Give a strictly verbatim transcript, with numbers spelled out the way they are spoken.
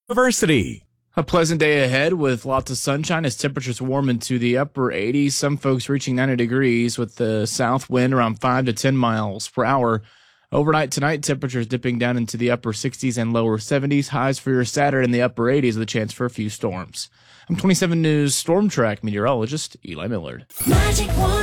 University. A pleasant day ahead with lots of sunshine as temperatures warm into the upper eighties. Some folks reaching ninety degrees with the south wind around five to ten miles per hour. Overnight tonight, temperatures dipping down into the upper sixties and lower seventies. Highs for your Saturday in the upper eighties with a chance for a few storms. I'm twenty-seven News Storm Track meteorologist Eli Millard. Magic one.